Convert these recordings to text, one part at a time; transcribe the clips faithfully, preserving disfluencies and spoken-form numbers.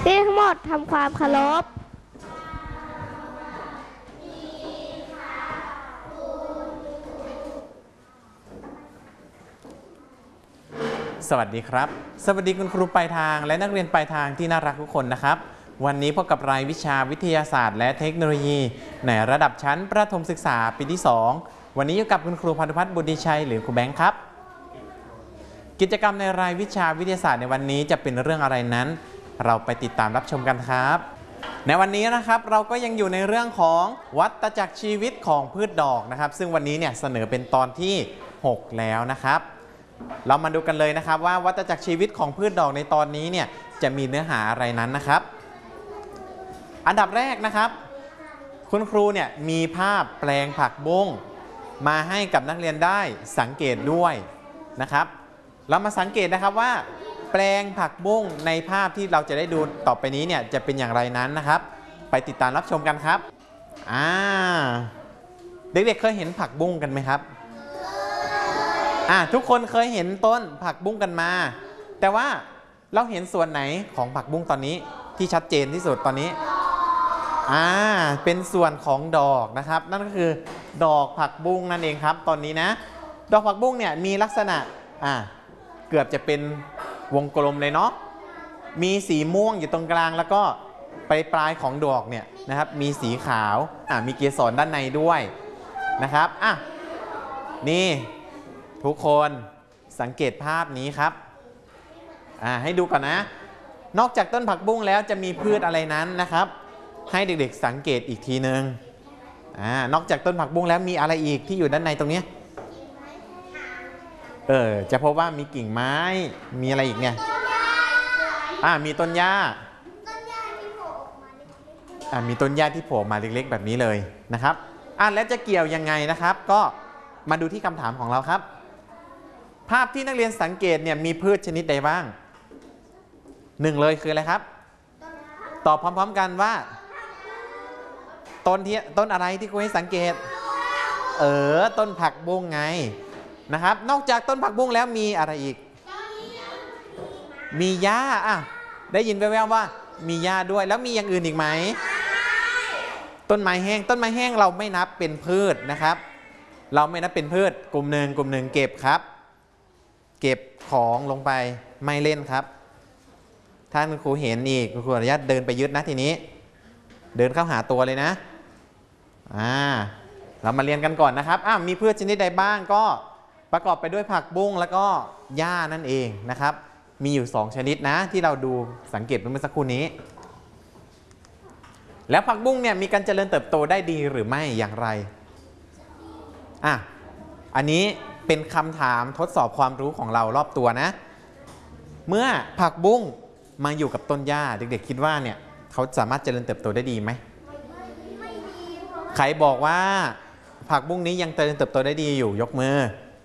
พี่ทั้งหมดทำความเคารพสวัสดีครับสวัสดีคุณครูปลายทางและนักเรียนปลายทางที่น่ารักทุกคนนะครับวันนี้พบกับรายวิชาวิทยาศาสตร์และเทคโนโลยีในระดับชั้นประถมศึกษาปีที่สองวันนี้อยู่กับคุณครูพานุพัฒน์บุญดีชัยหรือครูแบงค์ครับกิจกรรมในรายวิชาวิทยาศาสตร์ในวันนี้จะเป็นเรื่องอะไรนั้นเราไปติดตามรับชมกันครับในวันนี้นะครับเราก็ยังอยู่ในเรื่องของวัฏจักรชีวิตของพืชดอกนะครับซึ่งวันนี้เนี่ยเสนอเป็นตอนที่หกแล้วนะครับเรามาดูกันเลยนะครับว่าวัฏจักรชีวิตของพืชดอกในตอนนี้เนี่ยจะมีเนื้อหาอะไรนั้นนะครับอันดับแรกนะครับคุณครูเนี่ยมีภาพแปลงผักบุ้งมาให้กับนักเรียนได้สังเกตด้วยนะครับเรามาสังเกตนะครับว่าแปลงผักบุ้งในภาพที่เราจะได้ดูต่อไปนี้เนี่ยจะเป็นอย่างไรนั้นนะครับไปติดตามรับชมกันครับอ่าเด็กๆเคยเห็นผักบุ้งกันไหมครับอ่าทุกคนเคยเห็นต้นผักบุ้งกันมาแต่ว่าเราเห็นส่วนไหนของผักบุ้งตอนนี้ที่ชัดเจนที่สุดตอนนี้อ่าเป็นส่วนของดอกนะครับนั่นก็คือดอกผักบุ้งนั่นเองครับตอนนี้นะดอกผักบุ้งเนี่ยมีลักษณะอ่าเกือบจะเป็นวงกลมเลยเนาะมีสีม่วงอยู่ตรงกลางแล้วก็ปลายปลายของดอกเนี่ยนะครับมีสีขาวอ่ามีเกสรด้านในด้วยนะครับอ่ะนี่ทุกคนสังเกตภาพนี้ครับอ่าให้ดูก่อนนะนอกจากต้นผักบุ้งแล้วจะมีพืชอะไรนั้นนะครับให้เด็กๆสังเกตอีกทีนึงอ่านอกจากต้นผักบุ้งแล้วมีอะไรอีกที่อยู่ด้านในตรงนี้เออจะพบว่ามีกิ่งไม้มีอะไรอีกเนี่ยอ่ามีต้นหญ้าอ่ามีต้นหญ้าที่โผล่มาเล็กๆแบบนี้เลยนะครับอ่าแล้วจะเกี่ยวยังไงนะครับก็มาดูที่คำถามของเราครับภาพที่นักเรียนสังเกตเนี่ยมีพืชชนิดใดบ้างหนึ่งเลยคืออะไรครับตอบพร้อมๆกันว่าต้นที่ต้นอะไรที่ครูให้สังเกตเออต้นผักบุ้งไงนะครับนอกจากต้นผักบุ้งแล้วมีอะไรอีกมีหญ้าอ่ะได้ยินแว่วๆว่ามีหญ้าด้วยแล้วมีอย่างอื่นอีกไหมต้นไม้แห้งต้นไม้แห้งเราไม่นับเป็นพืชนะครับเราไม่นับเป็นพืชกลุ่มหนึ่งกลุ่มหนึ่งเก็บครับเก็บของลงไปไม่เล่นครับถ้าคุณครูเห็นอีกคุณครูอนุญาตเดินไปยึดนะทีนี้เดินเข้าหาตัวเลยนะอ่าเรามาเรียนกันก่อนนะครับอ้าวมีพืชชนิดใดบ้างก็ประกอบไปด้วยผักบุ้งแล้วก็หญ้านั่นเองนะครับมีอยู่สองชนิดนะที่เราดูสังเกตเมื่อสักครู่นี้แล้วผักบุ้งเนี่ยมีการเจริญเติบโตได้ดีหรือไม่อย่างไรอ่ะอันนี้เป็นคำถามทดสอบความรู้ของเรารอบตัวนะเมื่อผักบุ้งมาอยู่กับต้นหญ้าเด็กๆคิดว่าเนี่ยเขาสามารถเจริญเติบโตได้ดีไหมใครบอกว่าผักบุ้งนี้ยังเจริญเติบโตได้ดีอยู่ยกมือ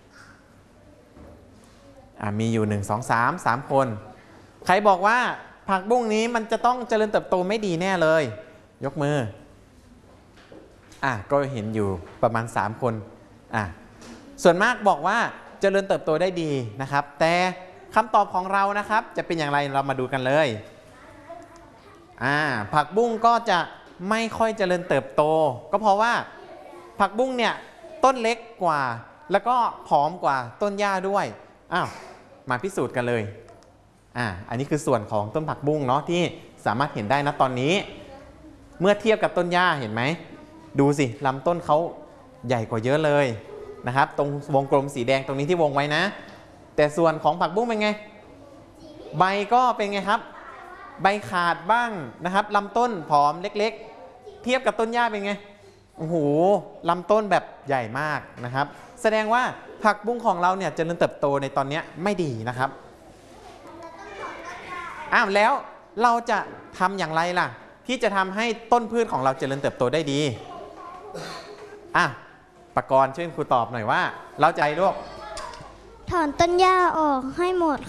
อ่ามีอยู่หนึ่ง สอง สาม สามคนใครบอกว่าผักบุ้งนี้มันจะต้องเจริญเติบโตไม่ดีแน่เลยยกมืออ่ะก็เห็นอยู่ประมาณสามคนอ่ะส่วนมากบอกว่าเจริญเติบโตได้ดีนะครับแต่คำตอบของเรานะครับจะเป็นอย่างไรเรามาดูกันเลยอ่าผักบุ้งก็จะไม่ค่อยเจริญเติบโตก็เพราะว่าผักบุ้งเนี่ยต้นเล็กกว่าแล้วก็ผอมกว่าต้นหญ้าด้วยอ้าวมาพิสูจน์กันเลยอ่าอันนี้คือส่วนของต้นผักบุ้งเนาะที่สามารถเห็นได้นะตอนนี้เมื่อเทียบกับต้นหญ้าเห็นไหมดูสิลำต้นเขาใหญ่กว่าเยอะเลยนะครับตรงวงกลมสีแดงตรงนี้ที่วงไว้นะแต่ส่วนของผักบุ้งเป็นไงใบก็เป็นไงครับใบขาดบ้างนะครับลำต้นผอมเล็กๆเทียบกับต้นหญ้าเป็นไงโอ้โหลำต้นแบบใหญ่มากนะครับแสดงว่าผักบุ้งของเราเนี่ยเจริญเติบโตในตอนนี้ไม่ดีนะครับอ้าวแล้วเราจะทำอย่างไรล่ะที่จะทำให้ต้นพืชของเราเจริญเติบโตได้ดีอ่ะปกรณ์ช่วยครูตอบหน่อยว่าเราจะให้ลูกถอนต้นหญ้าออกให้หมด